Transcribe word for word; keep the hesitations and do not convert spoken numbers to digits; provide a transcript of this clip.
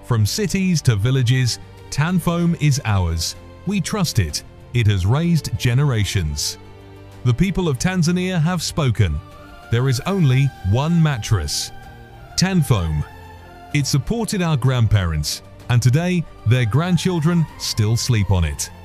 From cities to villages, Tanfoam is ours. We trust it. It has raised generations. The people of Tanzania have spoken. There is only one mattress, Tanfoam. It supported our grandparents, and today their grandchildren still sleep on it.